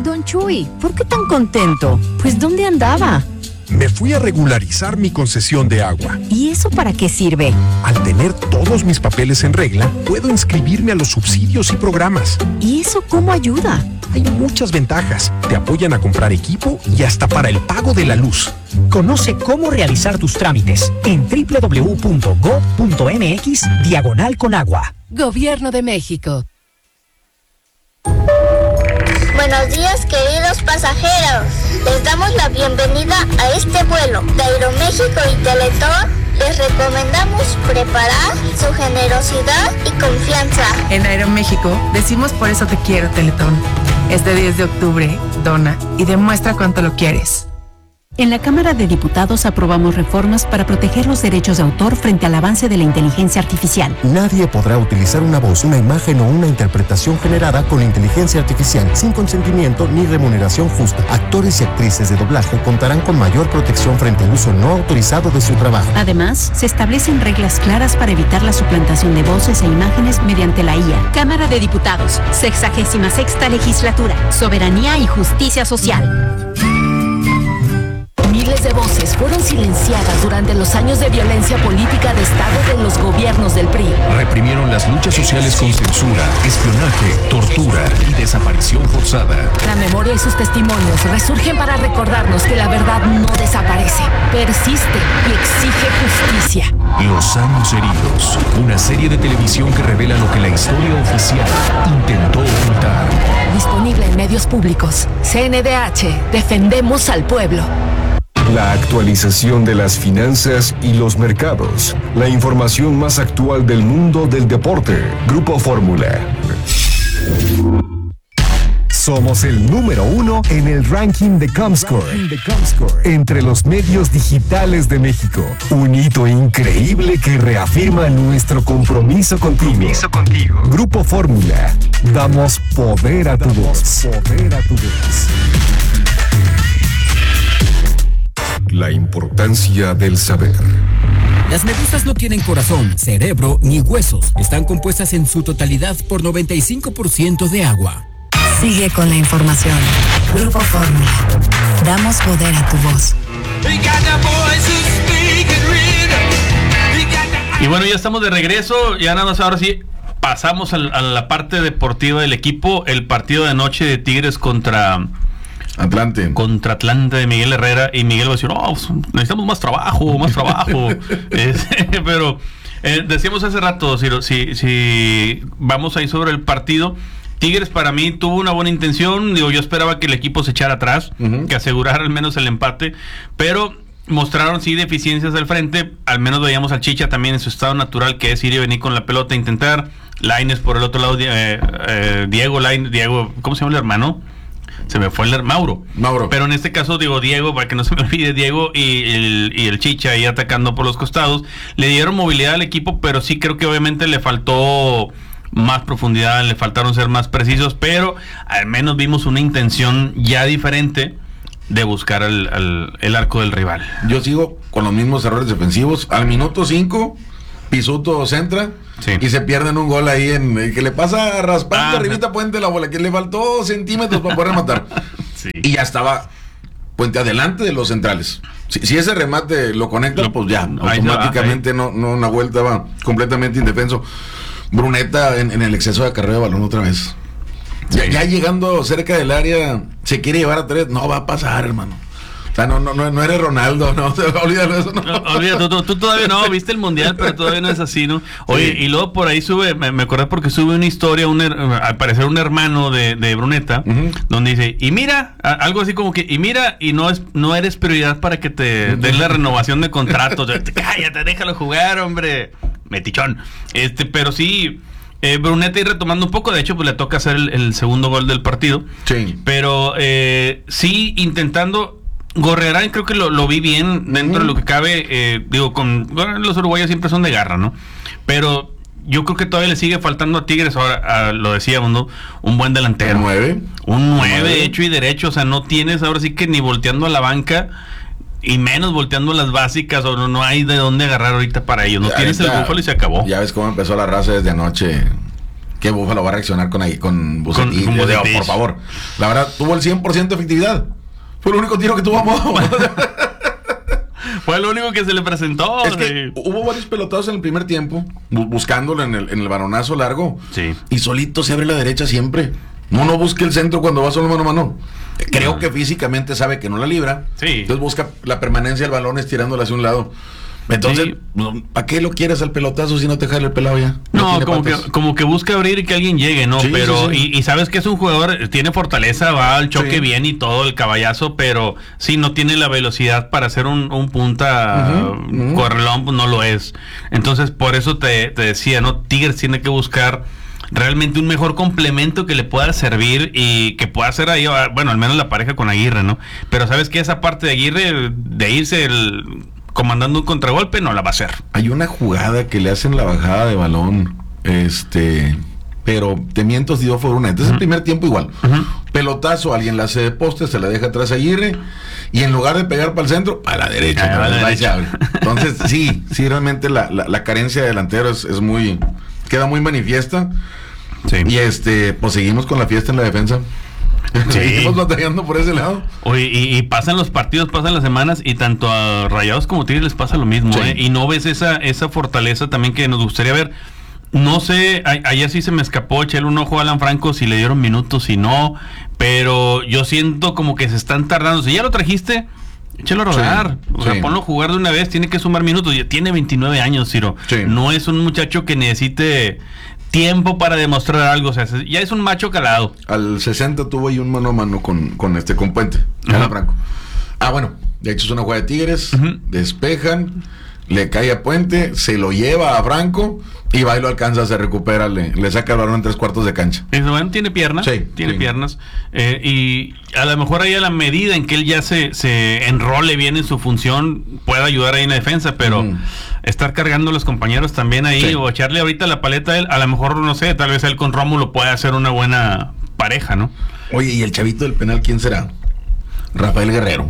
Don Chuy, ¿por qué tan contento? Pues ¿dónde andaba? Me fui a regularizar mi concesión de agua. ¿Y eso para qué sirve? Al tener todos mis papeles en regla, puedo inscribirme a los subsidios y programas. ¿Y eso cómo ayuda? Hay muchas ventajas. Te apoyan a comprar equipo y hasta para el pago de la luz. Conoce cómo realizar tus trámites en www.go.mx/Conagua. Gobierno de México. Buenos días, queridos pasajeros. Les damos la bienvenida a este vuelo de Aeroméxico y Teletón. Les recomendamos preparar su generosidad y confianza. En Aeroméxico decimos por eso te quiero, Teletón. Este 10 de octubre, dona y demuestra cuánto lo quieres. En la Cámara de Diputados aprobamos reformas para proteger los derechos de autor frente al avance de la inteligencia artificial. Nadie podrá utilizar una voz, una imagen o una interpretación generada con inteligencia artificial sin consentimiento ni remuneración justa. Actores y actrices de doblaje contarán con mayor protección frente al uso no autorizado de su trabajo. Además, se establecen reglas claras para evitar la suplantación de voces e imágenes mediante la IA. Cámara de Diputados, 66ª Legislatura, Soberanía y Justicia Social. Miles de voces fueron silenciadas durante los años de violencia política de Estado de los gobiernos del PRI. Reprimieron las luchas sociales con censura, espionaje, tortura y desaparición forzada. La memoria y sus testimonios resurgen para recordarnos que la verdad no desaparece, persiste y exige justicia. Los años heridos, una serie de televisión que revela lo que la historia oficial intentó ocultar. Disponible en medios públicos. CNDH, defendemos al pueblo. La actualización de las finanzas y los mercados. La información más actual del mundo del deporte. Grupo Fórmula. Somos el número 1 en el ranking de Comscore entre los medios digitales de México. Un hito increíble que reafirma nuestro compromiso contigo. Grupo Fórmula. Damos poder a tu voz. La importancia del saber. Las medusas no tienen corazón, cerebro ni huesos. Están compuestas en su totalidad por 95% de agua. Sigue con la información. Grupo Fórmula. Damos poder a tu voz. Y bueno, ya estamos de regreso. Ya nada más ahora sí pasamos a la parte deportiva del equipo. El partido de anoche de Tigres contra Atlante de Miguel Herrera, y Miguel va a decir, necesitamos más trabajo. Pero decíamos hace rato, si vamos ahí sobre el partido, Tigres para mí tuvo una buena intención. Yo esperaba que el equipo se echara atrás, que asegurara al menos el empate, pero mostraron sí deficiencias al frente. Al menos veíamos al Chicha también en su estado natural, que es ir y venir con la pelota, intentar. Lainez por el otro lado, Diego, ¿cómo se llama el hermano? Se me fue Mauro. Pero en este caso digo Diego, para que no se me olvide, Diego y el Chicha ahí atacando por los costados. Le dieron movilidad al equipo, pero sí creo que obviamente le faltó más profundidad, le faltaron ser más precisos, pero al menos vimos una intención ya diferente de buscar el arco del rival. Yo sigo con los mismos errores defensivos. Al minuto 5 Pisuto centra, sí, y se pierden un gol ahí que le pasa raspando arribita Puente la bola, que le faltó centímetros para poder rematar. Sí. Y ya estaba Puente adelante de los centrales. Si ese remate lo conecta, pues ya, automáticamente no Nahuel estaba completamente indefenso. Bruneta en el exceso de acarreo de balón otra vez. Sí. Ya llegando cerca del área, se quiere llevar a 3, no va a pasar, hermano. O sea, no eres Ronaldo, no, olvídalo eso, no. Olvídalo, tú todavía no, viste el mundial, pero todavía no es así, ¿no? Oye, sí. Y luego por ahí sube, me acordé porque sube una historia, al parecer un hermano de Bruneta, donde dice, y mira, algo así como que, y mira, y no eres prioridad para que te den la renovación de contrato. Cállate, déjalo jugar, hombre, metichón. Pero sí, Bruneta ir retomando un poco, de hecho pues le toca hacer el segundo gol del partido. Sí. Pero sí, intentando. Gorrearán creo que lo vi bien dentro de lo que cabe. Los uruguayos siempre son de garra, ¿no? Pero yo creo que todavía le sigue faltando a Tigres, ahora lo decíamos, ¿no? Un buen delantero. Un 9 hecho y derecho, o sea, no tienes ahora sí que ni volteando a la banca y menos volteando a las básicas, o no hay de dónde agarrar ahorita para ellos. No tienes el búfalo y se acabó. Ya ves cómo empezó la raza desde anoche. que Búfalo va a reaccionar con Bucetich. Con Bucetich. Por favor. La verdad, tuvo el 100% de efectividad. Fue el único tiro que tuvo a modo. Fue lo único que se le presentó. Es que hubo varios pelotazos en el primer tiempo, buscándolo en el balonazo largo. Sí. Y solito se abre la derecha siempre. No busque el centro cuando va solo mano a mano. Creo que físicamente sabe que no la libra. Sí. Entonces busca la permanencia del balón estirándola hacia un lado. Entonces, ¿para qué lo quieres al pelotazo si no te jala el pelado ya? No, como que busca abrir y que alguien llegue, ¿no? Sí, pero sí. Y sabes que es un jugador, tiene fortaleza, va al choque bien y todo, el caballazo, pero sí, no tiene la velocidad para hacer un punta correlón, pues no lo es. Entonces, por eso te decía, ¿no? Tigres tiene que buscar realmente un mejor complemento que le pueda servir y que pueda hacer ahí, bueno, al menos la pareja con Aguirre, ¿no? Pero sabes que esa parte de Aguirre, de irse comandando un contragolpe, no la va a hacer. Hay una jugada que le hacen la bajada de balón, pero te miento si yo fue una. Entonces el primer tiempo igual. Pelotazo, alguien la hace de poste, se la deja atrás a Aguirre, y en lugar de pegar para el centro, para la derecha. Entonces sí, realmente la carencia de delantero queda muy manifiesta. Sí. Y pues seguimos con la fiesta en la defensa. Sí. Seguimos batallando por ese lado. Oye, y pasan los partidos, pasan las semanas, y tanto a Rayados como Tigres les pasa lo mismo, Sí. Y no ves esa fortaleza también que nos gustaría ver. No sé, ayer sí se me escapó echarle un ojo a Alan Franco si le dieron minutos, si no, pero yo siento como que se están tardando. Si ya lo trajiste, échalo a rodar, Sí, o sea, sí. ponlo a jugar de una vez, tiene que sumar minutos. Ya tiene 29 años, Ciro. Sí. No es un muchacho que necesite tiempo para demostrar algo, o sea, ya es un macho calado. Al 60 tuvo ahí un mano a mano con Puente, Alan Franco. Bueno, de hecho es una jugada de Tigres, despejan, le cae a Puente, se lo lleva a Franco y va y lo alcanza, se recupera, le saca el balón en 3/4 de cancha. Bueno, tiene piernas, tiene piernas, y a lo mejor ahí a la medida en que él ya se enrole bien en su función, puede ayudar ahí en la defensa, pero estar cargando a los compañeros también ahí, o echarle ahorita la paleta a él, a lo mejor, no sé, tal vez él con Rómulo puede hacer una buena pareja, ¿no? Oye, ¿y el chavito del penal quién será? Rafael Guerrero.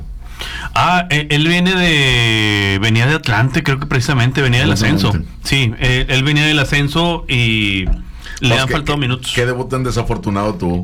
Él venía de Atlante, creo que precisamente venía del ascenso. Sí, él venía del ascenso y le han faltado minutos. Qué debut tan desafortunado tuvo.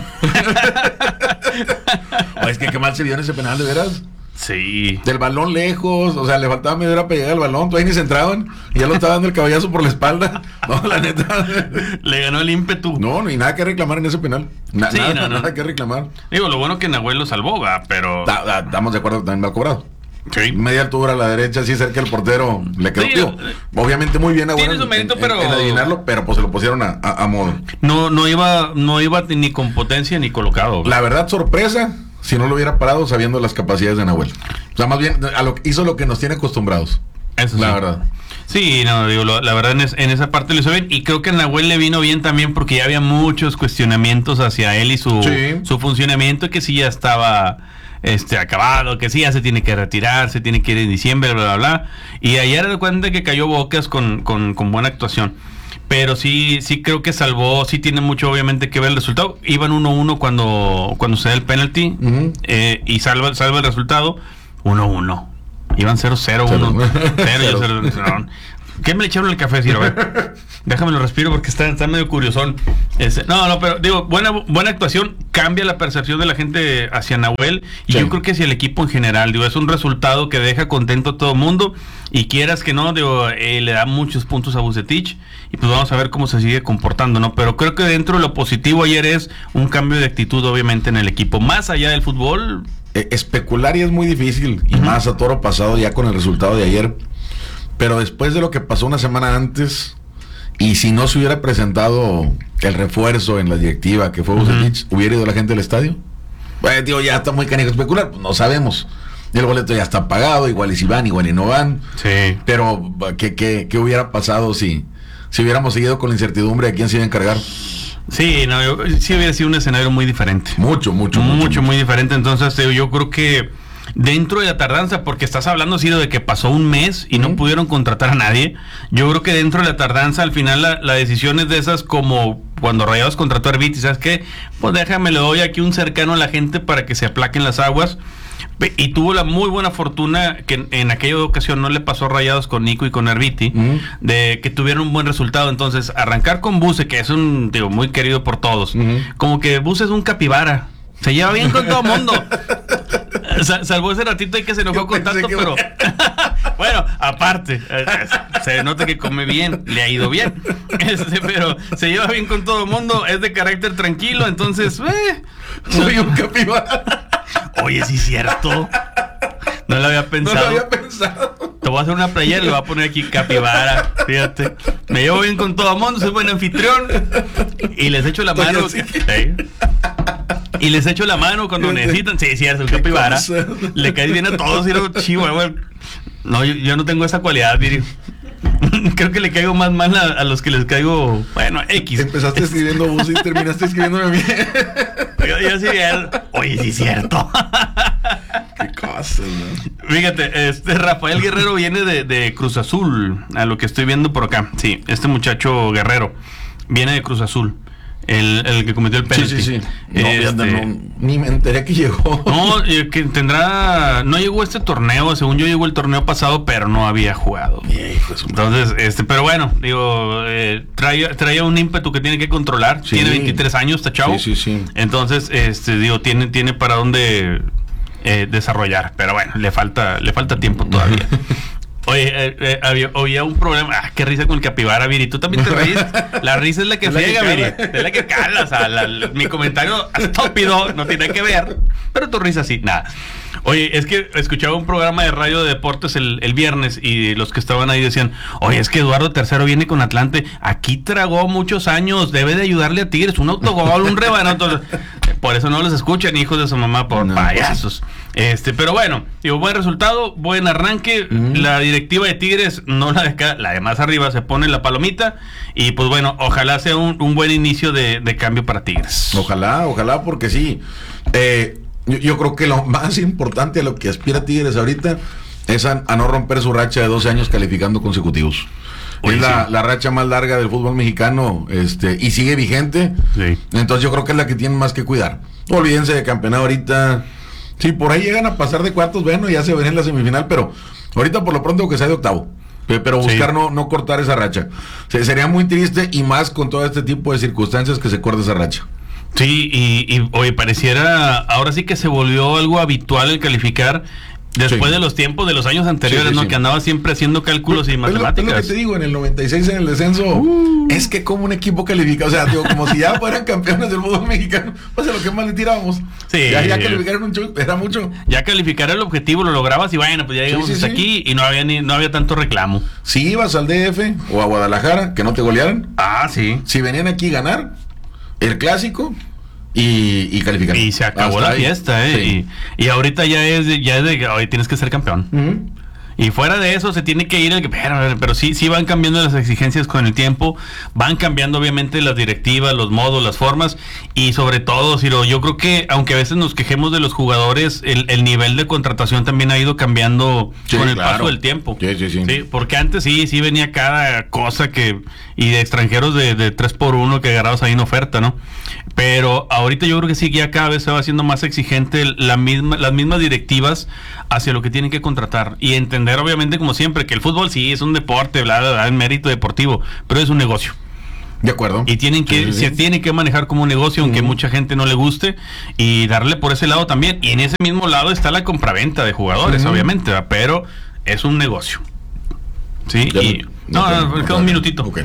Es que qué mal se vio en ese penal, de veras. Sí. Del balón lejos, o sea, le faltaba media hora para llegar al balón, todavía ni se entraban, y ya lo estaba dando el caballazo por la espalda. No, la neta. Le ganó el ímpetu. No, ni nada que reclamar en ese penal. Nada que reclamar. Digo, lo bueno que Nahuel lo salvó, pero... Estamos de acuerdo que también mal cobrado. Sí. Media altura a la derecha, así cerca del portero, le quedó. Digo, obviamente muy bien tiene su mérito, pero en adivinarlo, pero pues se lo pusieron a modo. No iba ni con potencia ni colocado. La verdad, sorpresa, si no lo hubiera parado sabiendo las capacidades de Nahuel. O sea, más bien hizo lo que nos tiene acostumbrados. Eso sí. La verdad. Sí, no, digo, la verdad en esa parte lo hizo bien, y creo que a Nahuel le vino bien también porque ya había muchos cuestionamientos hacia él y su funcionamiento, que sí ya estaba acabado, que sí ya se tiene que retirar, se tiene que ir en diciembre, bla, bla, bla. Y ayer de cuenta que cayó Bocas con buena actuación. Pero sí creo que salvó, sí tiene mucho obviamente que ver el resultado. Iban 1-1 cuando se da el penalti, y salva el resultado 1-1. Iban 0-0, 1-0. ¿Qué me le echaron el café, Ciro? A ver, déjame lo respiro porque está medio curiosón. No, pero digo, buena actuación, cambia la percepción de la gente hacia Nahuel, y yo creo que hacia el equipo en general. Digo, es un resultado que deja contento a todo el mundo, y quieras que no, digo, le da muchos puntos a Bucetich, y pues vamos a ver cómo se sigue comportando, ¿no? Pero creo que dentro de lo positivo ayer es un cambio de actitud, obviamente, en el equipo. Más allá del fútbol... Especular y es muy difícil, y más a toro pasado ya con el resultado de ayer. Pero después de lo que pasó una semana antes, y si no se hubiera presentado el refuerzo en la directiva que fue Bucetich, ¿hubiera ido la gente al estadio? Bueno, digo, ya está muy canijo especular, pues no sabemos. El boleto ya está pagado, igual y si van, igual y no van. Sí. Pero ¿qué hubiera pasado si hubiéramos seguido con la incertidumbre de quién se iba a encargar? Sí, sí hubiera sido un escenario muy diferente. Mucho, muy diferente. Entonces, yo creo que dentro de la tardanza, porque estás hablando, Ciro, de que pasó un mes y no pudieron contratar a nadie. Yo creo que dentro de la tardanza, al final la decisión es de esas, como cuando Rayados contrató a Arbiti, ¿sabes qué? Pues déjame, le doy aquí un cercano a la gente para que se aplaquen las aguas. Y tuvo la muy buena fortuna que en aquella ocasión no le pasó a Rayados con Nico y con Erviti, de que tuvieron un buen resultado. Entonces, arrancar con Buse, que es un, digo, muy querido por todos, como que Buse es un capibara, se lleva bien con todo el mundo. Salvo ese ratito ahí que se enojó con tanto, pero bueno, aparte, se nota que come bien, le ha ido bien, pero se lleva bien con todo el mundo, es de carácter tranquilo, entonces soy un capibara. Oye, sí es cierto. No lo había pensado. No lo había pensado. Te voy a hacer una playera y le voy a poner aquí capibara. Fíjate. Me llevo bien con todo el mundo, soy buen anfitrión. Y les echo la mano. ¿Sí? Y les echo la mano cuando necesitan. Sí, sí, es un capibara. Le caes bien a todos y luego chivo, güey. No, yo no tengo esa cualidad, Viri. Creo que le caigo más mal a los que les caigo. Bueno, X. Empezaste escribiendo vos y terminaste escribiéndome a mí. Yo sí, oye, sí es cierto. Qué cosa, ¿no? Fíjate, Rafael Guerrero viene de Cruz Azul, a lo que estoy viendo por acá. Sí, este muchacho Guerrero viene de Cruz Azul. El que cometió el penalti. Sí. No, ni me enteré que llegó. No, que no llegó este torneo, según yo llegó el torneo pasado, pero no había jugado. Entonces, pero bueno, digo, traía un ímpetu que tiene que controlar. Sí. Tiene 23 años, está chavo. Sí. Entonces, digo, tiene para dónde desarrollar, pero bueno, le falta tiempo todavía. Oye, había un problema. Qué risa con el capibara, Viri. ¿Tú también te reís? La risa es la que friega, Viri. Es la que cala. O sea, mi comentario estúpido no tiene que ver. Pero tu risa sí, nada. Oye, es que escuchaba un programa de radio de deportes el viernes y los que estaban ahí decían, oye, es que Eduardo III viene con Atlante. Aquí tragó muchos años. Debe de ayudarle a Tigres. Un autogol, un rebanado. Por eso no los escuchan, hijos de su mamá, por payasos. Pero bueno, digo, buen resultado, buen arranque. La directiva de Tigres, no la de acá, la de más arriba, se pone la palomita. Y pues bueno, ojalá sea un buen inicio de cambio para Tigres. Ojalá, porque sí. Yo creo que lo más importante a lo que aspira Tigres ahorita es a no romper su racha de 12 años calificando consecutivos. Es la racha más larga del fútbol mexicano, y sigue vigente. Sí. Entonces yo creo que es la que tienen más que cuidar. Olvídense de campeonato ahorita. Sí, por ahí llegan a pasar de cuartos, bueno, ya se verá en la semifinal, pero ahorita por lo pronto que sea de octavo. Pero buscar no cortar esa racha. Sería muy triste, y más con todo este tipo de circunstancias, que se corte esa racha. Sí, y oye, pareciera, ahora sí que se volvió algo habitual el calificar. Después de los tiempos de los años anteriores, ¿no? Que andaba siempre haciendo cálculos y matemáticas. Es lo que te digo, en el 96 en el descenso, es que como un equipo califica, o sea, digo, como si ya fueran campeones del fútbol mexicano, pues a lo que más le tirábamos. Sí. Ya calificaron era mucho. Ya calificar el objetivo, lo lograbas y bueno, pues ya llegamos hasta aquí y no había tanto reclamo. Si ibas al DF o a Guadalajara, que no te golearan. Sí. Si venían aquí a ganar el clásico y calificar. Y se acabó hasta la fiesta, Sí. Y ahorita ya es de que hoy tienes que ser campeón. Y fuera de eso se tiene que ir pero sí van cambiando las exigencias con el tiempo, van cambiando obviamente las directivas, los modos, las formas, y sobre todo, Ciro, yo creo que aunque a veces nos quejemos de los jugadores, el nivel de contratación también ha ido cambiando con el paso del tiempo. Sí, porque antes sí venía cada cosa y de extranjeros de 3x1 que agarrabas ahí en oferta, ¿no? Pero ahorita yo creo que sí, ya cada vez se va haciendo más exigente las mismas directivas hacia lo que tienen que contratar, y entender obviamente, como siempre, que el fútbol sí es un deporte, en mérito deportivo, pero es un negocio. De acuerdo. Y se tiene que manejar como un negocio, aunque mucha gente no le guste, y darle por ese lado también. Y en ese mismo lado está la compraventa de jugadores, obviamente, pero es un negocio. Sí, queda un minutito. Okay.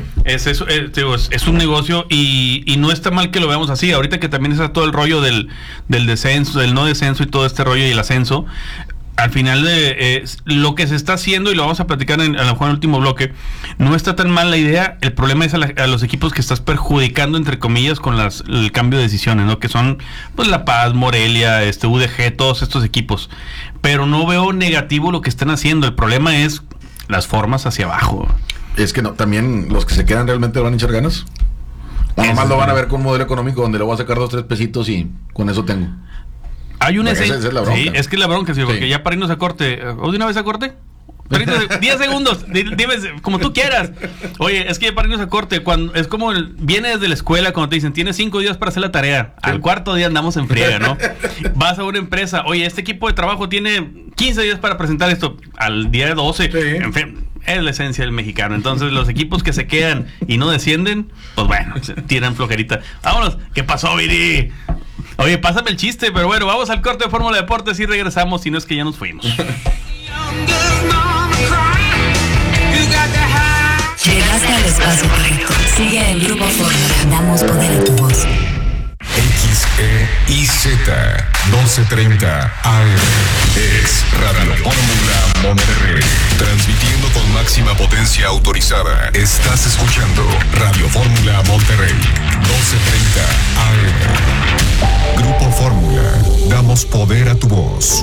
Es un negocio y no está mal que lo veamos así. Ahorita que también está todo el rollo del descenso, del no descenso y todo este rollo y el ascenso. Al final lo que se está haciendo, y lo vamos a platicar a lo mejor en el último bloque, no está tan mal la idea. El problema es a los equipos que estás perjudicando, entre comillas, con el cambio de decisiones, ¿no? Que son pues La Paz, Morelia, UDG, todos estos equipos. Pero no veo negativo lo que están haciendo. El problema es las formas hacia abajo. Es que no, también los que se quedan realmente van a echar ganas. O nomás lo van a ver con un modelo económico donde le voy a sacar 2-3 pesitos y con eso tengo. Hay una esa es la bronca. Sí, es que es la bronca, sí, porque ya para irnos a corte, ¿o de una vez a corte? 10 segundos, dime como tú quieras. Oye, es que para irnos a corte, cuando es como vienes de la escuela cuando te dicen tienes 5 días para hacer la tarea. Al cuarto día andamos en friega, ¿no? Vas a una empresa, oye, este equipo de trabajo tiene 15 días para presentar esto. Al día 12, en fin, es la esencia del mexicano. Entonces los equipos que se quedan y no descienden, pues bueno, se tiran flojerita. Vámonos, ¿qué pasó, Viri? Oye, pásame el chiste, pero bueno, vamos al corte de Fórmula Deportes y regresamos, si no es que ya nos fuimos. Llegaste al espacio correcto. Sigue el Grupo Fórmula. Damos poder a tu voz. XEIZ 1230 AM es Radio Fórmula Monterrey, transmitiendo con máxima potencia autorizada. Estás escuchando Radio Fórmula Monterrey 1230 AM. Grupo Fórmula, damos poder a tu voz.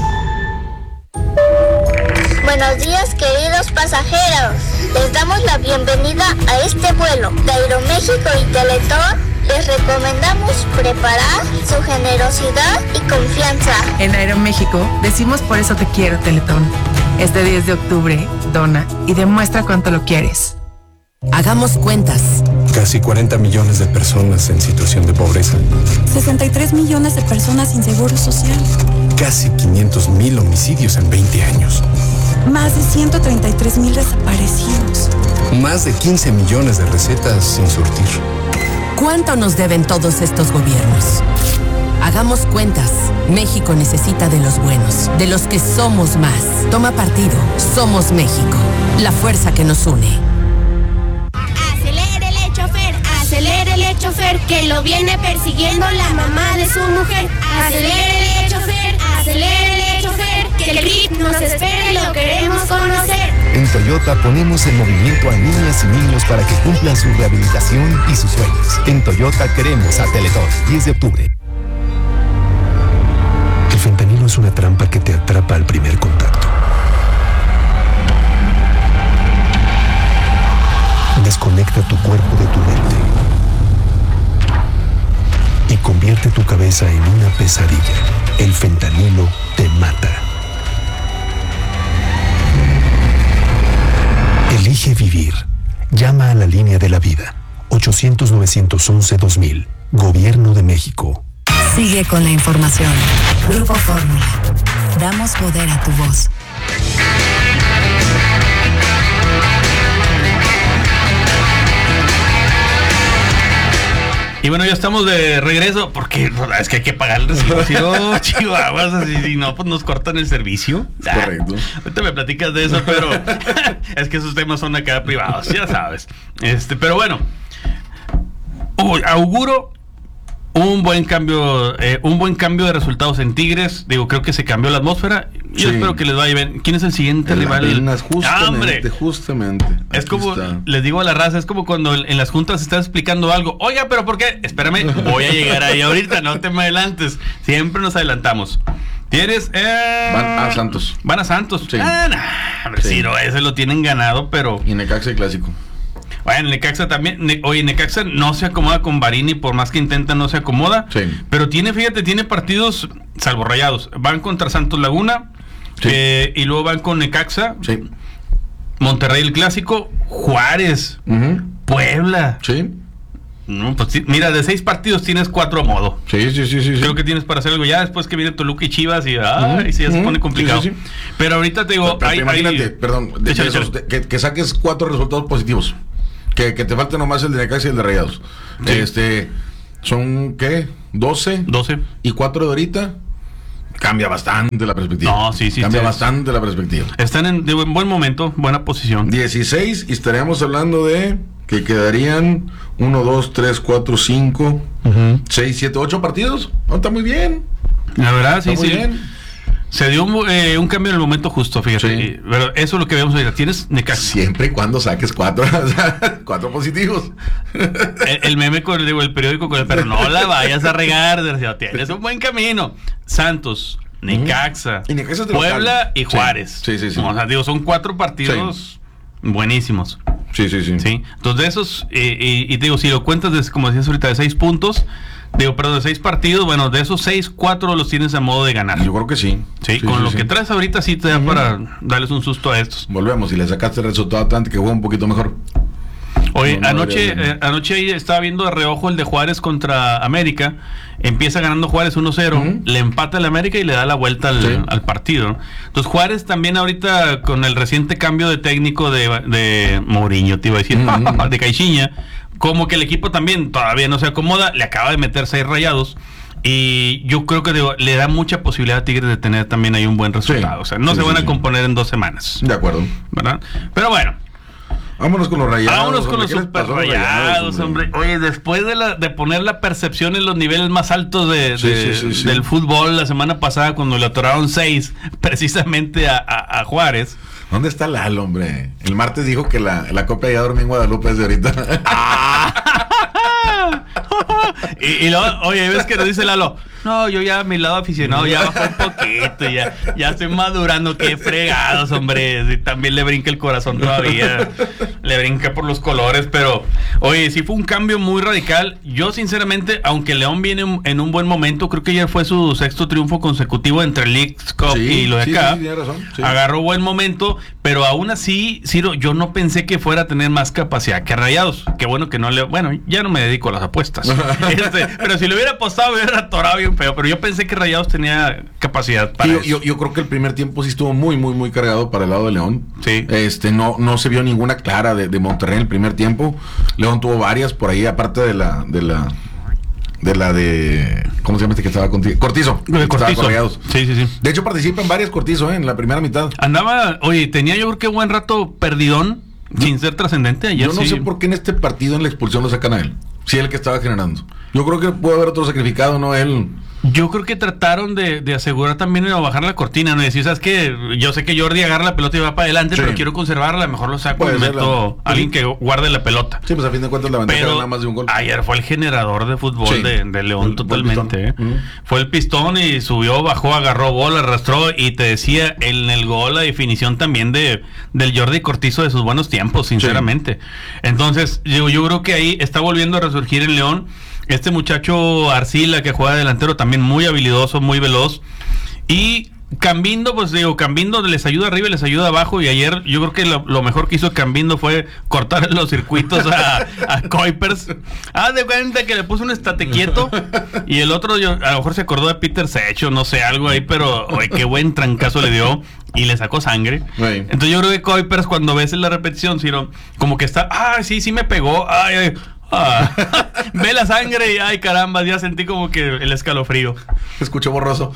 Buenos días, queridos pasajeros. Les damos la bienvenida a este vuelo de Aeroméxico y Teletón. Les recomendamos preparar su generosidad y confianza. En Aeroméxico decimos por eso te quiero, Teletón. Este 10 de octubre, dona y demuestra cuánto lo quieres. Hagamos cuentas. Casi 40 millones de personas en situación de pobreza. 63 millones de personas sin seguro social. Casi 500,000 homicidios en 20 años. Más de 133,000 desaparecidos. Más de 15 millones de recetas sin surtir. ¿Cuánto nos deben todos estos gobiernos? Hagamos cuentas. México necesita de los buenos, de los que somos más. Toma partido. Somos México. La fuerza que nos une. Acelérele, chofer, que lo viene persiguiendo la mamá de su mujer. Acelérele, chofer, que el grip nos espera y lo queremos conocer. En Toyota ponemos en movimiento a niñas y niños para que cumplan su rehabilitación y sus sueños. En Toyota queremos a Teletón. 10 de octubre. El fentanilo es una trampa que te atrapa al primer contacto. Desconecta tu cuerpo de tu mente y convierte tu cabeza en una pesadilla. El fentanilo te mata. Elige vivir. Llama a la línea de la vida. 800-911-2000. Gobierno de México. Sigue con la información. Grupo Fórmula. Damos poder a tu voz. Y bueno, ya estamos de regreso, porque es que hay que pagar el recibo, chihuahuas, así, si no, pues nos cortan el servicio. Correcto. Ahorita me platicas de eso, pero es que esos temas son acá privados, ya sabes. Pero bueno, auguro un buen cambio de resultados en Tigres. Digo, creo que se cambió la atmósfera. Yo espero que les vaya bien. ¿Quién es el siguiente rival? Justamente. Es como, les digo a la raza, es como cuando en las juntas estás explicando algo. Oiga, pero ¿por qué? Espérame, voy a llegar ahí ahorita, no te me adelantes. Siempre nos adelantamos. ¿Tienes? Van a Santos. Van a Santos. Sí. A ver si no, ese lo tienen ganado, pero... Y Necaxa y Clásico. Bueno, Necaxa también. Necaxa no se acomoda con Barini, por más que intenta, no se acomoda. Sí. Pero tiene partidos, salvo Rayados. Van contra Santos Laguna, sí. Y luego van con Necaxa, sí. Monterrey el Clásico, Juárez, Puebla. Sí. No, pues, mira, de 6 partidos tienes 4 a modo. Sí. Creo que tienes para hacer algo ya después que viene Toluca y Chivas y sí, ya se pone complicado. Sí. Pero ahorita te digo, imagínate, perdón, que saques 4 resultados positivos. Que te falte nomás el de Necaxa y el de Rayados. Sí. Son, ¿qué? 12 y 4 de ahorita. Cambia bastante la perspectiva. No, sí. Cambia bastante la perspectiva. Están en buen momento, buena posición. 16 y estaríamos hablando de que quedarían 1, 2, 3, 4, 5, 6, 7, 8 partidos. No, está muy bien. La verdad, sí. Muy bien. Se dio un cambio en el momento justo, fíjate. Sí. Pero eso es lo que vemos ahorita. Tienes Necaxa. Siempre y cuando saques 4 positivos. El meme con el periódico con el perro. No la vayas a regar. Tienes un buen camino. Santos, Necaxa, Puebla y Juárez. Sí. O sea, son 4 partidos buenísimos. Sí. Entonces, de esos, y te digo, si lo cuentas, como decías ahorita, de 6 puntos, Pero de 6 partidos, bueno, de esos 6, 4 los tienes a modo de ganar. Yo creo que sí. Sí, con lo que traes ahorita sí te da para darles un susto a estos. Volvemos, y le sacaste el resultado a Atlante, que juega un poquito mejor. Oye, anoche ahí estaba viendo de reojo el de Juárez contra América. Empieza ganando Juárez 1-0, le empata el América y le da la vuelta al partido. Entonces Juárez también ahorita, con el reciente cambio de técnico de Mourinho, te iba a decir, de Caixinha, como que el equipo también todavía no se acomoda, le acaba de meter 6 rayados. Y yo creo que le da mucha posibilidad a Tigres de tener también ahí un buen resultado. O sea, no se van a componer en 2 semanas. De acuerdo. ¿Verdad? Pero bueno. Vámonos con los rayados. Vámonos con los super rayados, hombre. Oye, después de poner la percepción en los niveles más altos del fútbol la semana pasada, cuando le atoraron 6 precisamente a Juárez. ¿Dónde está Lalo, hombre? El martes dijo que la Copa ya dormía en Guadalupe desde ahorita. Y luego, oye, ¿ves que nos dice Lalo? No, yo ya a mi lado aficionado ya bajó un poquito, ya estoy madurando, qué fregados, hombre. Y también le brinca el corazón todavía, le brinca por los colores, pero oye, sí fue un cambio muy radical. Yo sinceramente, aunque León viene en un buen momento, creo que ayer fue su 6º triunfo consecutivo entre Leagues Cup y lo de acá. Tiene razón, agarró buen momento, pero aún así, Ciro, yo no pensé que fuera a tener más capacidad que Rayados. Qué bueno que no ya no me dedico a las apuestas. Pero si le hubiera apostado, hubiera atorado bien feo. Pero yo pensé que Rayados tenía capacidad para eso. Yo creo que el primer tiempo sí estuvo muy, muy, muy cargado para el lado de León. Sí. No se vio ninguna clara de Monterrey en el primer tiempo. León tuvo varias por ahí, aparte de la ¿cómo se llama este que estaba contigo? Cortizo. Sí. De hecho participa en varias Cortizo, en la primera mitad. Tenía yo creo que buen rato perdidón, sin ser trascendente ayer. Yo no sé por qué en este partido en la expulsión lo sacan a él. Sí, el que estaba generando. Yo creo que puede haber otro sacrificado, no él. Yo creo que trataron de asegurar también o bajar la cortina, ¿no? Y decir, ¿sabes qué? Yo sé que Jordi agarra la pelota y va para adelante, pero quiero conservarla, mejor lo saco y meto a alguien que guarde la pelota. Sí, pues a fin de cuentas la ventaja era nada más de un gol. Ayer fue el generador de fútbol de León totalmente. Fue el pistón y subió, bajó, agarró bola, arrastró y te decía en el gol la definición también del Jordi Cortizo de sus buenos tiempos, sinceramente. Entonces, yo creo que ahí está volviendo a resurgir en León. Este muchacho Arcila, que juega delantero, también muy habilidoso, muy veloz. Y Cambindo, Cambindo les ayuda arriba y les ayuda abajo. Y ayer yo creo que lo mejor que hizo Cambindo fue cortar los circuitos a Kuipers. Haz de cuenta que le puso un estate quieto. Y el otro, a lo mejor se acordó de Peter Secho, no sé, algo ahí. Pero oye, qué buen trancazo le dio. Y le sacó sangre. Entonces yo creo que Kuipers, cuando ves en la repetición, Ciro, como que está, sí me pegó, ve la sangre y ay caramba, ya sentí como que el escalofrío. Escuchó borroso.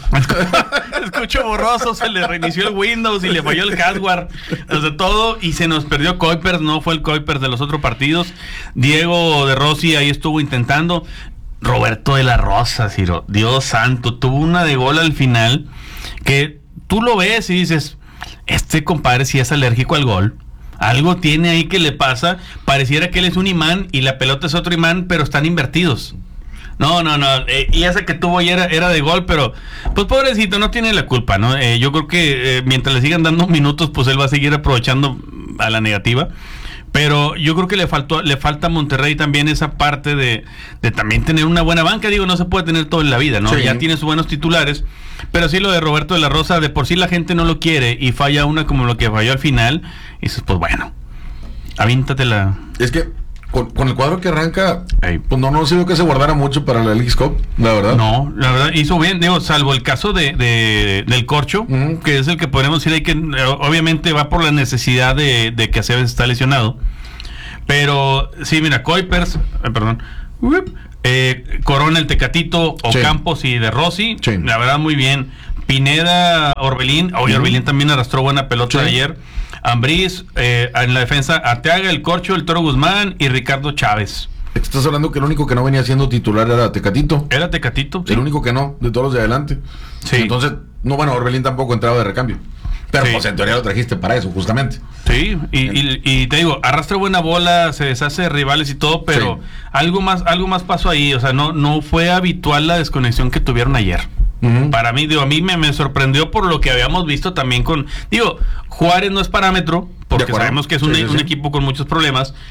Se le reinició el Windows y le falló el hardware. O sea, todo, y se nos perdió Kuipers, no fue el Kuipers de los otros partidos. Diego de Rossi ahí estuvo intentando. Roberto de la Rosa, Ciro, Dios santo, tuvo una de gol al final que tú lo ves y dices, este compadre sí es alérgico al gol. Algo tiene ahí que le pasa. Pareciera que él es un imán y la pelota es otro imán, pero están invertidos. No. Y esa que tuvo ayer era de gol, pero pues pobrecito, no tiene la culpa, ¿no? Yo creo que mientras le sigan dando minutos, pues él va a seguir aprovechando a la negativa. Pero yo creo que le falta a Monterrey también esa parte de también tener una buena banca. Digo, no se puede tener todo en la vida, ¿no? Sí. Ya tiene sus buenos titulares. Pero sí, lo de Roberto de la Rosa, de por sí la gente no lo quiere y falla una como lo que falló al final. Y dices, pues bueno, avíntatela. Es que con el cuadro que arranca, pues no se vio que se guardara mucho para la Leagues Cup, la verdad. No, la verdad hizo bien, salvo el caso del Corcho, que es el que podemos decir ahí que obviamente va por la necesidad de que Aceves está lesionado. Pero sí, mira, Kuipers, Corona, el Tecatito, Ocampos y de Rossi, la verdad muy bien. Pineda, Orbelín, Orbelín también arrastró buena pelota ayer. Ambriz, en la defensa Arteaga, el Corcho, el Toro Guzmán y Ricardo Chávez. Estás hablando que el único que no venía siendo titular era Tecatito. Era Tecatito, sí. El único que no, de todos los de adelante. Sí. Entonces, Orbelín tampoco entraba de recambio. Pero pues en teoría lo trajiste para eso, justamente. Sí, y te digo, arrastra buena bola, se deshace de rivales y todo, pero algo más pasó ahí. O sea, no fue habitual la desconexión que tuvieron ayer. Para mí, a mí me sorprendió por lo que habíamos visto también Juárez no es parámetro, porque sabemos que es un equipo con muchos problemas,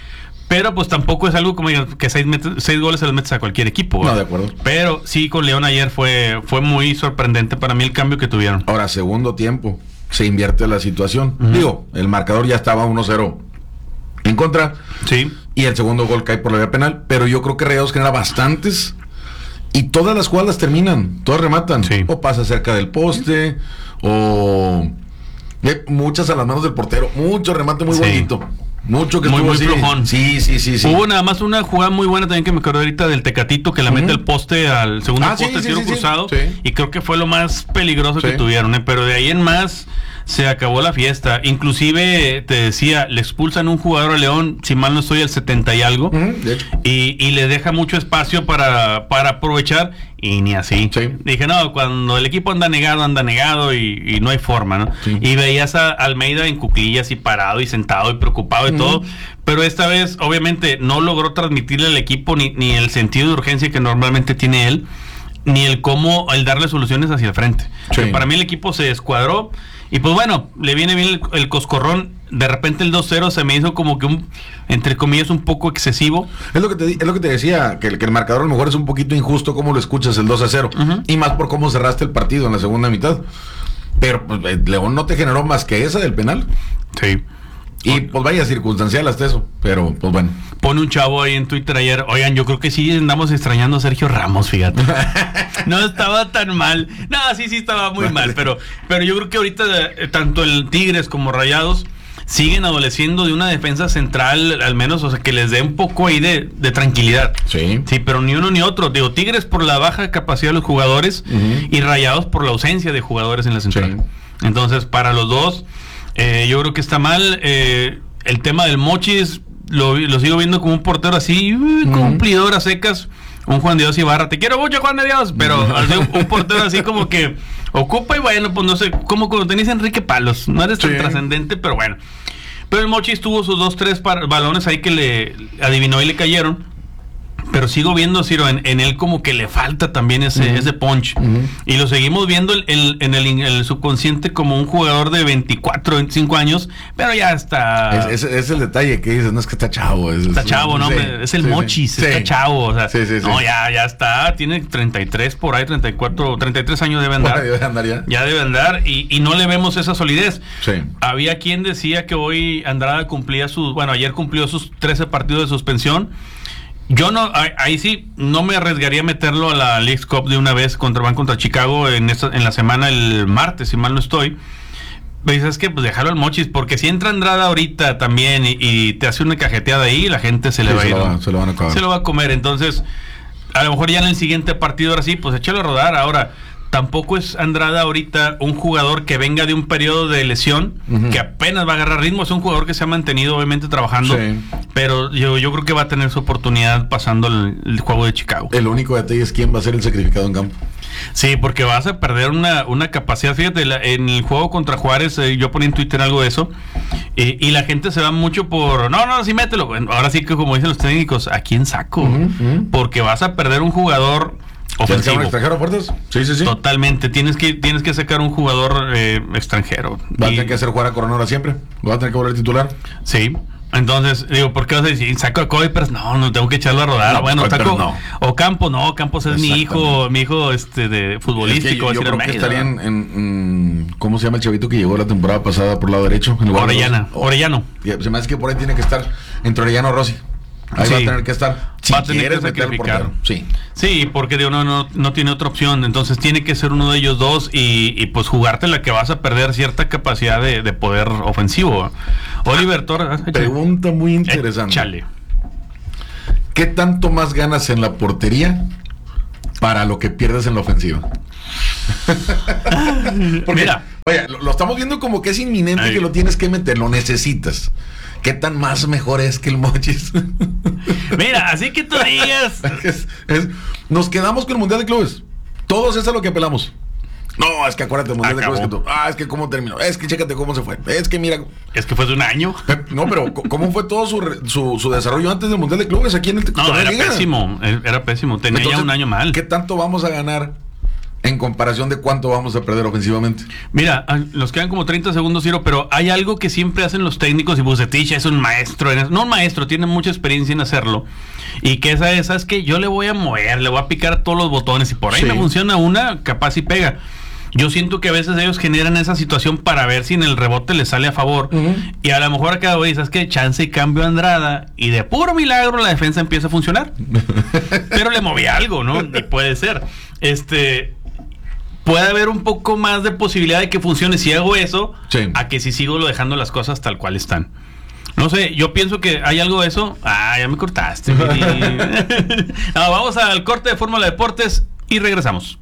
Pero pues tampoco es algo como que 6 goles se los metes a cualquier equipo. No, de acuerdo. Pero sí, con León ayer fue muy sorprendente para mí el cambio que tuvieron. Ahora, segundo tiempo, se invierte la situación. Digo, el marcador ya estaba 1-0 en contra. Sí. Y el segundo gol cae por la vía penal. Pero yo creo que Rayados genera bastantes. Y todas las jugadas terminan, todas rematan. Sí. O pasa cerca del poste, o muchas a las manos del portero. Mucho remate muy bonito. Mucho que muy estuvo flojón. Sí. Hubo nada más una jugada muy buena también que me acuerdo ahorita del Tecatito que la mete al poste, al segundo poste, tiro cruzado. Sí. Y creo que fue lo más peligroso que tuvieron, pero de ahí en más se acabó la fiesta. Inclusive, te decía, le expulsan un jugador a León, si mal no estoy, al 70 y algo, de hecho. y le deja mucho espacio para aprovechar, y ni así. Sí. Dije, no, cuando el equipo anda negado y no hay forma, ¿no? Sí. Y veías a Almeida en cuclillas y parado y sentado y preocupado y todo, pero esta vez obviamente no logró transmitirle al equipo ni el sentido de urgencia que normalmente tiene él, ni el darle soluciones hacia el frente. Sí. Para mí el equipo se descuadró y pues bueno, le viene bien el coscorrón. De repente el 2-0 se me hizo como que entre comillas un poco excesivo. Es lo que te decía, que el marcador a lo mejor es un poquito injusto como lo escuchas, el 2-0, y más por cómo cerraste el partido en la segunda mitad. Pero pues, León no te generó más que esa del penal. Sí. Y pues vaya, circunstancial hasta eso, pero pues bueno. Pone un chavo ahí en Twitter ayer, oigan, yo creo que sí andamos extrañando a Sergio Ramos, fíjate. No estaba tan mal. No, sí estaba muy mal, pero yo creo que ahorita tanto el Tigres como Rayados siguen adoleciendo de una defensa central, al menos, o sea, que les dé un poco ahí de tranquilidad. Sí, pero ni uno ni otro. Digo, Tigres por la baja capacidad de los jugadores y Rayados por la ausencia de jugadores en la central. Sí. Entonces, para los dos, yo creo que está mal. El tema del Mochis lo sigo viendo como un portero así, cumplidor a secas. Un Juan de Dios Ibarra, te quiero mucho, Juan de Dios, pero un portero así como que ocupa y bueno, pues no sé, como cuando tenés Enrique Palos, no eres tan trascendente, pero bueno. Pero el Mochis tuvo sus 2-3 balones ahí que le adivinó y le cayeron. Pero sigo viendo, Ciro, en él como que le falta también ese punch. Y lo seguimos viendo en el subconsciente como un jugador de 24, 25 años, pero ya está. Es el detalle que dices, no es que está chavo. Está chavo, ¿no? Es el Mochis, está chavo. O sea, no, ya está, tiene 33 por ahí, 34, 33 años debe andar. Ya debe andar y no le vemos esa solidez. Sí. Había quien decía que hoy Andrada ayer cumplió sus 13 partidos de suspensión. Yo no, ahí sí, no me arriesgaría a meterlo a la Leagues Cup de una vez contra Chicago en la semana el martes, si mal no estoy. Pero dices que pues dejarlo al Mochis, porque si entra Andrada ahorita también y te hace una cajeteada ahí, la gente se le va a ir. Se lo van a acabar. Se lo va a comer, entonces a lo mejor ya en el siguiente partido ahora sí, pues échalo a rodar. Ahora, tampoco es Andrada ahorita un jugador que venga de un periodo de lesión, que apenas va a agarrar ritmo. Es un jugador que se ha mantenido obviamente trabajando, pero yo creo que va a tener su oportunidad pasando el juego de Chicago. El único detalle es quién va a ser el sacrificado en campo. Sí, porque vas a perder una capacidad. Fíjate, en el juego contra Juárez, yo ponía en Twitter algo de eso, y la gente se va mucho por, no, sí mételo. Ahora sí que como dicen los técnicos, ¿a quién saco? Porque vas a perder un jugador ofensivo. ¿Un extranjero fuertes? Sí. Totalmente. Tienes que sacar un jugador extranjero. Va a tener que hacer jugar a Coronora siempre. Va a tener que volver titular. Sí. Entonces, digo, ¿por qué vas a decir? Saco a Kuipers, no tengo que echarlo a rodar. No, bueno, saco. No. O Campos es mi hijo de futbolístico. Es que yo creo que estaría en ¿cómo se llama el chavito que llegó la temporada pasada por el lado derecho? Orellano. Se me hace que por ahí tiene que estar entre Orellano y Rossi. Ahí va a tener que estar. Si va a tener que sacrificar. Sí, porque no tiene otra opción. Entonces tiene que ser uno de ellos dos y pues jugarte la que vas a perder cierta capacidad de poder ofensivo. Oliver Torres. Pregunta muy interesante. Échale. ¿Qué tanto más ganas en la portería para lo que pierdes en la ofensiva? Porque, mira, vaya, lo estamos viendo como que es inminente que lo tienes que meter, lo necesitas. ¿Qué tan más mejor es que el Mochis? Mira, así que tú digas. Nos quedamos con el Mundial de Clubes. Todos es a lo que apelamos. No, es que acuérdate del Mundial de Clubes que tú. Es que cómo terminó. Es que chécate cómo se fue. Es que mira. Es que fue de un año. No, pero ¿cómo fue todo su desarrollo antes del Mundial de Clubes aquí en el No, era pésimo. Era pésimo. Tenía ya un año mal. ¿Qué tanto vamos a ganar en comparación de cuánto vamos a perder ofensivamente. Mira, nos quedan como 30 segundos, Ciro, pero hay algo que siempre hacen los técnicos, y Bucetich es un maestro, no un maestro, tiene mucha experiencia en hacerlo, y que esa es que yo le voy a mover, le voy a picar todos los botones, y por ahí me funciona una, capaz y pega. Yo siento que a veces ellos generan esa situación para ver si en el rebote les sale a favor. Y a lo mejor acá, oye, ¿sabes qué? Chance y cambio a Andrada, y de puro milagro la defensa empieza a funcionar. Pero le moví algo, ¿no? Y puede ser. Puede haber un poco más de posibilidad de que funcione si hago eso, a que si sigo dejando las cosas tal cual están. No sé, yo pienso que hay algo de eso. Ya me cortaste. No, vamos al corte de Fórmula Deportes y regresamos.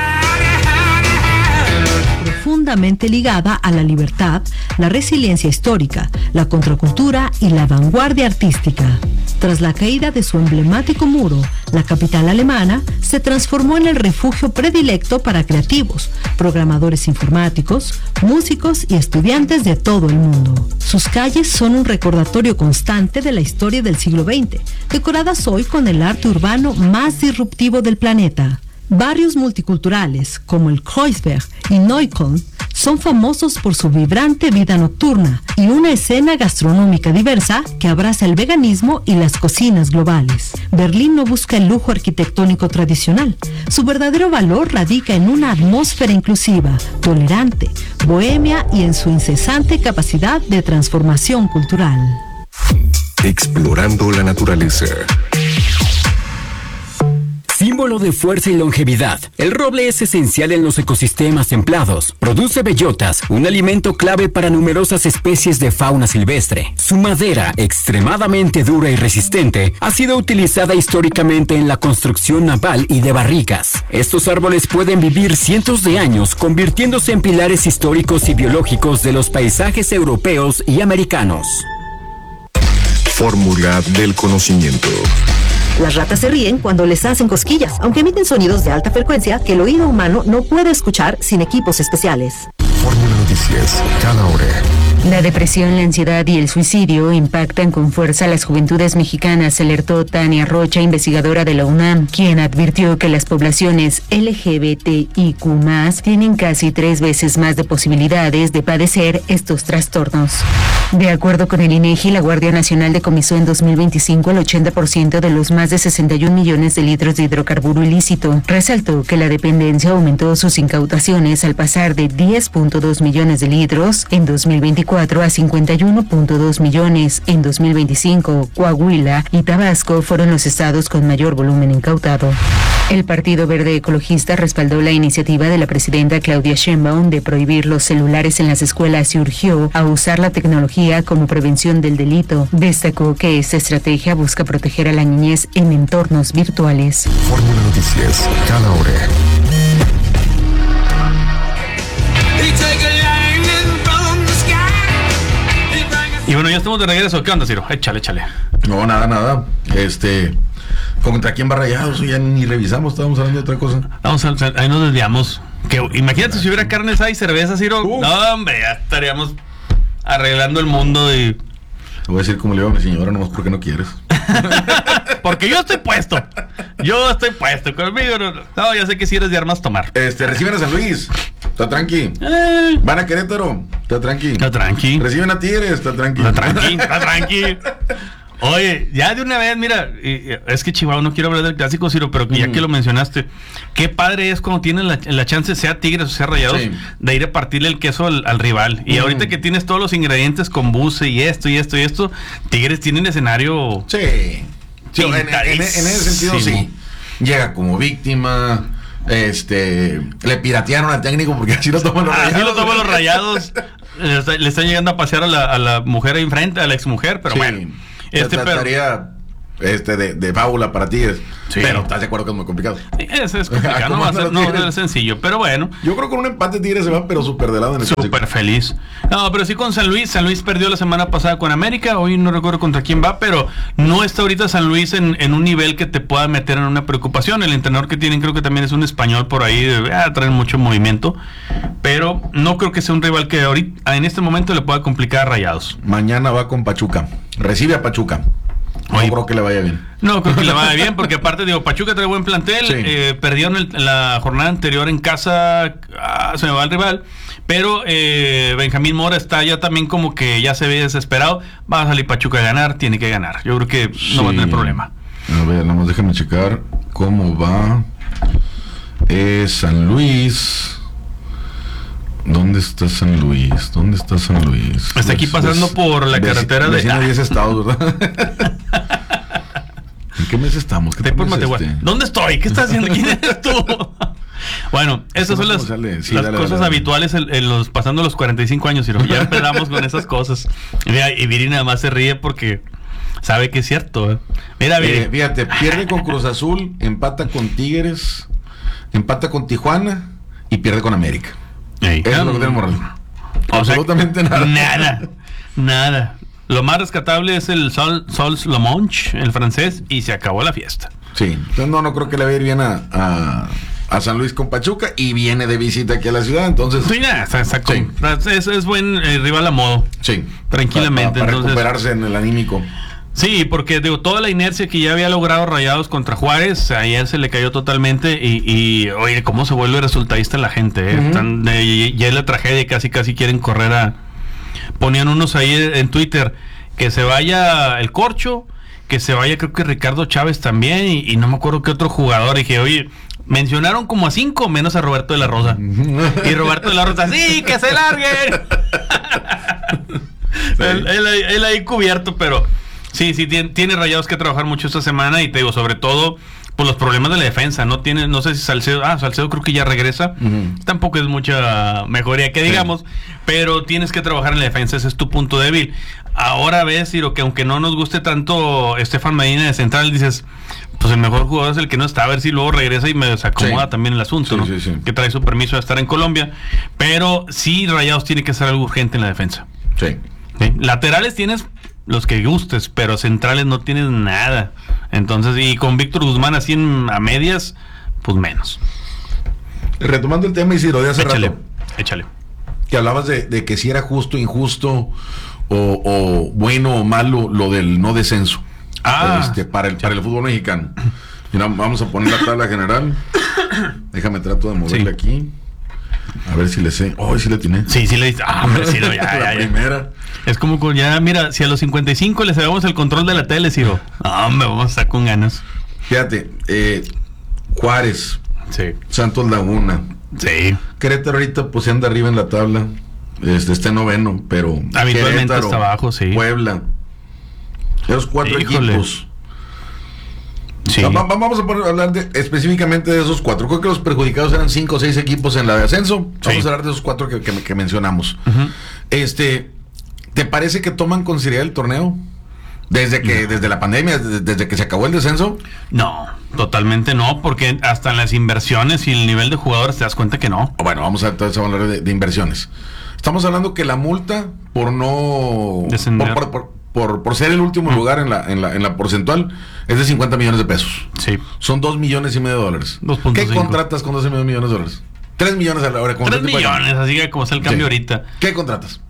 Profundamente ligada a la libertad, la resiliencia histórica, la contracultura y la vanguardia artística. Tras la caída de su emblemático muro, la capital alemana se transformó en el refugio predilecto para creativos, programadores informáticos, músicos y estudiantes de todo el mundo. Sus calles son un recordatorio constante de la historia del siglo XX, decoradas hoy con el arte urbano más disruptivo del planeta. Barrios multiculturales como el Kreuzberg y Neukölln son famosos por su vibrante vida nocturna y una escena gastronómica diversa que abraza el veganismo y las cocinas globales. Berlín no busca el lujo arquitectónico tradicional. Su verdadero valor radica en una atmósfera inclusiva, tolerante, bohemia y en su incesante capacidad de transformación cultural. Explorando la naturaleza. Símbolo de fuerza y longevidad, el roble es esencial en los ecosistemas templados. Produce bellotas, un alimento clave para numerosas especies de fauna silvestre. Su madera, extremadamente dura y resistente, ha sido utilizada históricamente en la construcción naval y de barricas. Estos árboles pueden vivir cientos de años, convirtiéndose en pilares históricos y biológicos de los paisajes europeos y americanos. Fórmula del conocimiento. Las ratas se ríen cuando les hacen cosquillas, aunque emiten sonidos de alta frecuencia que el oído humano no puede escuchar sin equipos especiales. Fórmula Noticias, cada hora. La depresión, la ansiedad y el suicidio impactan con fuerza a las juventudes mexicanas, alertó Tania Rocha, investigadora de la UNAM, quien advirtió que las poblaciones LGBTIQ+, tienen casi 3 veces más de posibilidades de padecer estos trastornos. De acuerdo con el INEGI, la Guardia Nacional decomisó en 2025 el 80% de los más de 61 millones de litros de hidrocarburo ilícito. Resaltó que la dependencia aumentó sus incautaciones al pasar de 10.2 millones de litros en 2024 a 51.2 millones en 2025. Coahuila y Tabasco fueron los estados con mayor volumen incautado. El Partido Verde Ecologista respaldó la iniciativa de la presidenta Claudia Sheinbaum de prohibir los celulares en las escuelas y urgió a usar la tecnología como prevención del delito. Destacó que esta estrategia busca proteger a la niñez en entornos virtuales. Fórmula Noticias, cada hora. Y bueno, ya estamos de regreso. ¿Qué onda, Ciro? Échale. No, nada. ¿Contra quién va Rayados? Ya ni revisamos, estábamos hablando de otra cosa. Ahí nos desviamos. Imagínate si hubiera carnes ahí, cerveza, Ciro. No, hombre, ya estaríamos arreglando el mundo y... Voy a decir como le digo a mi señora, nomás porque no quieres. Porque yo estoy puesto. Conmigo no, ya sé que si eres de armas tomar. Reciben a San Luis. Está tranqui. Van a Querétaro. Está tranqui. Reciben a Tigres. Está tranqui. Oye, ya de una vez, mira, es que Chihuahua, no quiero hablar del clásico, Ciro, pero ya que lo mencionaste, qué padre es cuando tienen la chance, sea Tigres o sea Rayados, de ir a partirle el queso al rival. Y ahorita que tienes todos los ingredientes con Buce y esto, Tigres tiene un escenario... Sí, en ese sentido sí. Llega como víctima, le piratearon al técnico porque así lo toman los Rayados. Así lo toman los Rayados. Le están llegando a pasear a la mujer ahí enfrente, a la exmujer, pero bueno. Estaría de fábula para Tigres, pero estás de acuerdo que es muy complicado. Sí, es complicado, no es sencillo, pero bueno. Yo creo que con un empate Tigres se va, pero súper de lado en el súper feliz. No, pero sí con San Luis perdió la semana pasada con América, hoy no recuerdo contra quién va, pero no está ahorita San Luis en un nivel que te pueda meter en una preocupación. El entrenador que tienen creo que también es un español por ahí, traen mucho movimiento, pero no creo que sea un rival que ahorita en este momento le pueda complicar a Rayados. Mañana va con Pachuca, recibe a Pachuca. No creo que le vaya bien. No creo que le vaya bien, porque aparte, digo, Pachuca trae buen plantel. Sí. Perdieron la jornada anterior en casa, se me va el rival. Pero Benjamín Mora está ya también como que ya se ve desesperado. Va a salir Pachuca a ganar, tiene que ganar. Yo creo que no va a tener problema. A ver, nada más déjame checar cómo va San Luis. ¿Dónde está San Luis? Está aquí pasando por la carretera de 10 estados, ¿verdad? ¿En qué mes estamos? ¿Qué ¿Dónde estoy? ¿Qué estás haciendo? ¿Quién eres tú? Bueno, esas son las cosas habituales pasando los 45 años, y ya empezamos con esas cosas. Y Viri nada más se ríe porque sabe que es cierto. Mira, fíjate, pierde con Cruz Azul, empata con Tigres, empata con Tijuana y pierde con América. Eso es lo que tiene Morral. Absolutamente nada. Lo más rescatable es el Sols Lomonch, el francés, y se acabó la fiesta. Sí, entonces no creo que le vaya a ir bien a San Luis con Pachuca, y viene de visita aquí a la ciudad, entonces... Sí, exacto. Sí. Es buen rival a modo. Sí. Tranquilamente. Para recuperarse en el anímico. Sí, porque digo, toda la inercia que ya había logrado Rayados contra Juárez, ayer se le cayó totalmente, y oye, cómo se vuelve resultadista la gente, ya es la tragedia, casi quieren correr ponían unos ahí en Twitter, que se vaya el Corcho, que se vaya creo que Ricardo Chávez también, y no me acuerdo qué otro jugador, y dije, oye, mencionaron como a 5 menos a Roberto de la Rosa, y Roberto de la Rosa, ¡sí, que se largue! Sí. Él ahí cubierto, pero... Sí, tiene Rayados que trabajar mucho esta semana, y te digo, sobre todo por los problemas de la defensa. No sé si Salcedo creo que ya regresa. Tampoco es mucha mejoría que digamos, pero tienes que trabajar en la defensa, ese es tu punto débil. Ahora ves, Ciro, que aunque no nos guste tanto Estefan Medina de central, dices, pues el mejor jugador es el que no está, a ver si luego regresa y me desacomoda también el asunto, ¿no? Sí. Que trae su permiso de estar en Colombia, pero sí Rayados tiene que hacer algo urgente en la defensa. Sí. Laterales tienes los que gustes, pero centrales no tienes nada. Entonces, y con Víctor Guzmán así a medias, pues menos. Retomando el tema, Isidro, de hace rato. Échale. Que hablabas de que si era justo, injusto, o bueno o malo lo del no descenso. Para el fútbol mexicano. Mira, vamos a poner la tabla general. Déjame trato de moverle aquí. A ver si le sé. Sí le tiene. Sí le dice. Hombre, sí, ya. Primera. Es como con mira, si a los 55 le sabemos el control de la tele, Ciro. Hombre, vamos a estar con ganas. Fíjate, Juárez. Sí. Santos Laguna. Sí. Querétaro ahorita pues anda arriba en la tabla. Está noveno, pero habitualmente Querétaro, está abajo, sí. Puebla. Esos 4 equipos. Sí. Vamos a hablar específicamente de esos 4. Creo que los perjudicados eran 5 o 6 equipos en la de ascenso. Vamos a hablar de esos 4 que mencionamos. ¿Te parece que toman con seriedad el torneo? Desde la pandemia, desde que se acabó el descenso. No, totalmente no, porque hasta en las inversiones y el nivel de jugadores te das cuenta que no. Bueno, vamos a hablar de inversiones. Estamos hablando que la multa por no descender, por ser el último lugar en la porcentual es de 50 millones de pesos. Sí. Son $2.5 millones. 2.5. ¿Qué contratas con $12 millones? 3 millones a la hora. 3 millones, así que como está el cambio ahorita. ¿Qué contratas?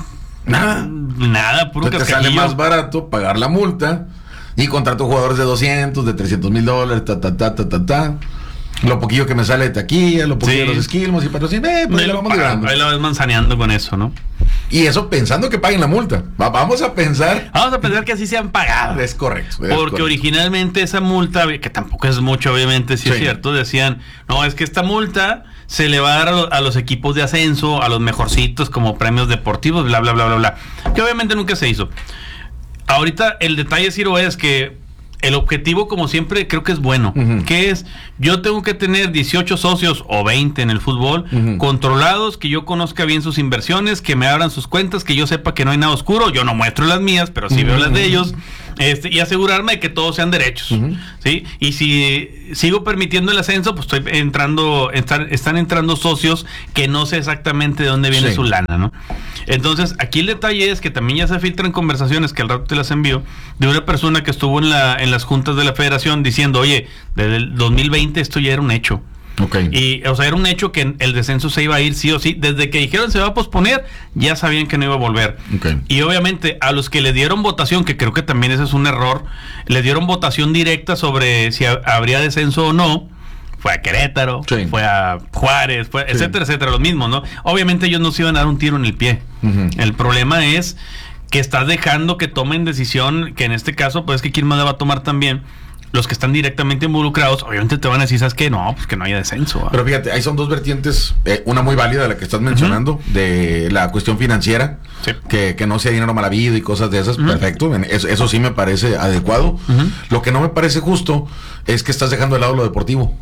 Nada, puro cascajillo. Te sale más barato pagar la multa y contrato jugadores de 200, de $300,000, lo poquillo que me sale de taquilla, lo poquillo de los esquilmos y patrocinios, pues la vamos librando. Ahí la vas manzaneando con eso, ¿no? Y eso pensando que paguen la multa. Vamos a pensar que así se han pagado. Es correcto. Porque originalmente esa multa, que tampoco es mucho, obviamente, sí es cierto, decían, no, es que esta multa se le va a dar a los equipos de ascenso, a los mejorcitos como premios deportivos, bla, bla, bla, bla, bla. Que obviamente nunca se hizo. Ahorita el detalle, Ciro, es que el objetivo, como siempre, creo que es bueno. Que es, yo tengo que tener 18 socios o 20 en el fútbol, controlados, que yo conozca bien sus inversiones, que me abran sus cuentas, que yo sepa que no hay nada oscuro. Yo no muestro las mías, pero sí veo las de ellos. Y asegurarme de que todos sean derechos. ¿Sí? Y si sigo permitiendo el ascenso, pues están entrando socios que no sé exactamente de dónde viene su lana, ¿no? Entonces, aquí el detalle es que también ya se filtran conversaciones, que al rato te las envío, de una persona que estuvo en las juntas de la federación diciendo, oye, desde el 2020 esto ya era un hecho. Y, o sea, era un hecho que el descenso se iba a ir sí o sí. Desde que dijeron se va a posponer, ya sabían que no iba a volver. Y obviamente a los que le dieron votación, que creo que también ese es un error, le dieron votación directa sobre si habría descenso o no. Fue a Querétaro, fue a Juárez, etcétera, etcétera, los mismos, ¿no? Obviamente ellos no se iban a dar un tiro en el pie. El problema es que estás dejando que tomen decisión, que en este caso, pues que quién más la va a tomar también. Los que están directamente involucrados, obviamente te van a decir, ¿sabes qué? No, pues que no haya descenso. Pero fíjate, ahí son dos vertientes, una muy válida, la que estás mencionando, de la cuestión financiera, que no sea dinero mal habido y cosas de esas, perfecto, eso sí me parece adecuado. Lo que no me parece justo es que estás dejando de lado lo deportivo.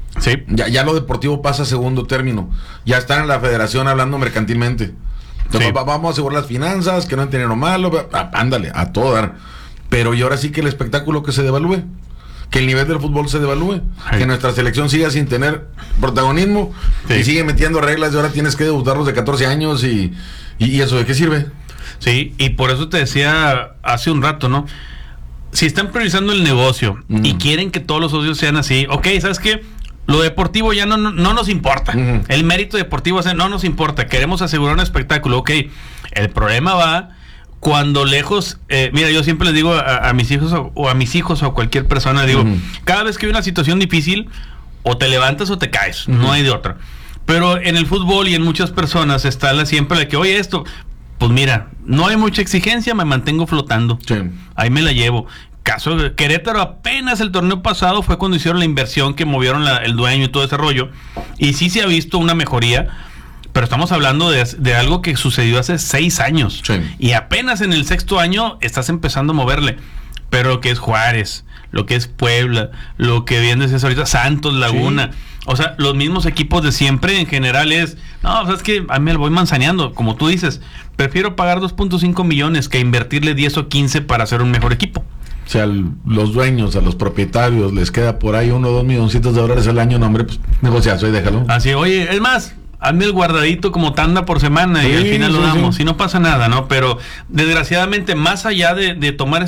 Ya lo deportivo pasa a segundo término. Ya están en la federación hablando mercantilmente. Entonces, vamos a asegurar las finanzas, que no hay dinero malo, ándale, a todo dar. Pero y ahora sí que el espectáculo que se devalúe, que el nivel del fútbol se devalúe, que nuestra selección siga sin tener protagonismo y sigue metiendo reglas de ahora tienes que debutarlos de 14 años y eso ¿de qué sirve? Sí, y por eso te decía hace un rato, ¿no? Si están priorizando el negocio y quieren que todos los socios sean así, ok, ¿sabes qué? Lo deportivo ya no nos importa. El mérito deportivo no nos importa. Queremos asegurar un espectáculo. Ok, el problema va cuando lejos... mira, yo siempre les digo a mis hijos o a mis hijos o a cualquier persona, digo, cada vez que hay una situación difícil, o te levantas o te caes. No hay de otra. Pero en el fútbol y en muchas personas está siempre la que, oye, esto... Pues mira, no hay mucha exigencia, me mantengo flotando. Ahí me la llevo. Caso de Querétaro, apenas el torneo pasado fue cuando hicieron la inversión que movieron el dueño y todo ese rollo, y sí se ha visto una mejoría, pero estamos hablando de algo que sucedió hace 6 años, y apenas en el 6º año estás empezando a moverle. Pero lo que es Juárez, lo que es Puebla, lo que viene desde ahorita Santos, Laguna, o sea, los mismos equipos de siempre en general no, o sea, es que a mí me lo voy manzaneando, como tú dices, prefiero pagar 2.5 millones que invertirle 10 o 15 para hacer un mejor equipo. O sea, los dueños, a los propietarios, les queda por ahí $1 o $2 milloncitos al año, no, hombre, pues negociazo y déjalo. Así, oye, es más, hazme el guardadito como tanda por semana y al final lo damos, y no pasa nada, ¿no? Pero desgraciadamente, más allá de tomar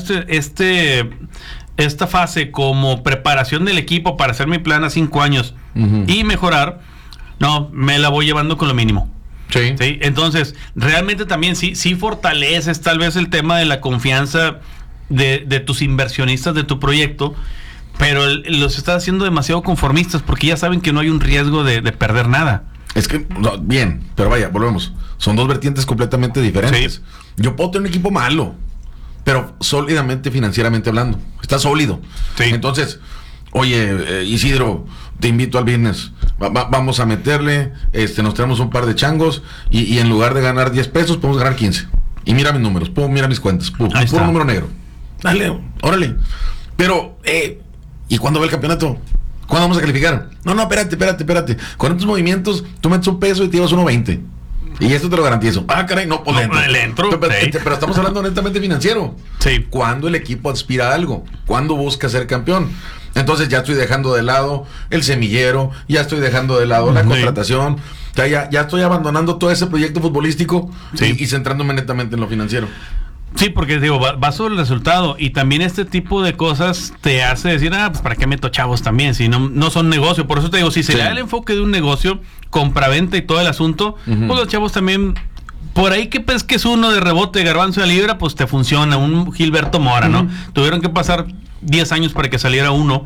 esta fase como preparación del equipo para hacer mi plan a 5 años y mejorar, no, me la voy llevando con lo mínimo. Sí. Entonces, realmente también sí fortaleces tal vez el tema de la confianza de tus inversionistas de tu proyecto, pero los estás haciendo demasiado conformistas porque ya saben que no hay un riesgo de perder nada. Es que, no, bien, pero vaya, volvemos. Son dos vertientes completamente diferentes. Yo puedo tener un equipo malo, pero sólidamente, financieramente hablando. Está sólido. Entonces, oye, Isidro, te invito al viernes. Vamos a meterle, nos traemos un par de changos y en lugar de ganar 10 pesos, podemos ganar 15. Y mira mis números, mira mis cuentas, puro número negro. Dale, órale. Pero, ¿y cuándo va el campeonato? ¿Cuándo vamos a calificar? No, espérate. Con estos movimientos, tú metes un peso y te llevas 1.20. Y esto te lo garantizo. Caray, no, pues le entro. Pero estamos hablando honestamente financiero. ¿Cuándo el equipo aspira a algo? ¿Cuándo busca ser campeón? Entonces ya estoy dejando de lado el semillero, ya estoy dejando de lado la contratación, ya estoy abandonando todo ese proyecto futbolístico y centrándome netamente en lo financiero. Sí, porque digo, va sobre el resultado, y también este tipo de cosas te hace decir, pues para qué meto chavos también, si no son negocio. Por eso te digo, si se le da el enfoque de un negocio, compraventa y todo el asunto, pues los chavos también, por ahí que pesques uno de rebote, garbanzo de libra, pues te funciona, un Gilberto Mora, ¿no? Tuvieron que pasar 10 años para que saliera uno.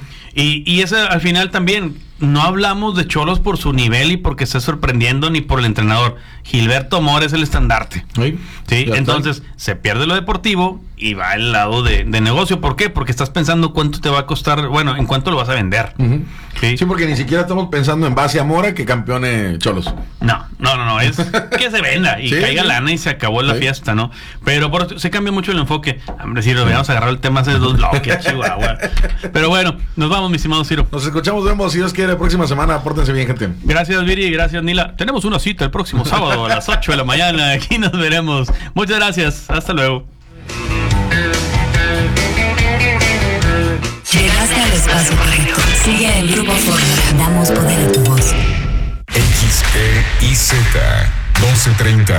Y ese al final también, no hablamos de Cholos por su nivel y porque esté sorprendiendo ni por el entrenador. Gilberto Mora es el estandarte. Entonces se pierde lo deportivo y va al lado de negocio. ¿Por qué? Porque estás pensando cuánto te va a costar, bueno, en cuánto lo vas a vender. Sí, porque ni siquiera estamos pensando en base a Mora que campeone Cholos. No, es que se venda y caiga lana y se acabó la fiesta, ¿no? Pero se cambia mucho el enfoque. Hombre, si lo habíamos agarrado el tema hace 2 bloques, Chihuahua. Pero bueno, nos vamos, mi estimado Ciro. Nos escuchamos, vemos, si Dios quiere, la próxima semana. Pórtense bien, gente. Gracias, Viri, gracias, Nila. Tenemos una cita el próximo sábado a las 8 de la mañana. Aquí nos veremos. Muchas gracias. Hasta luego. Llegaste al espacio correcto. Sigue el Grupo Fórmula. Damos poder a tu voz. XEIZ 1230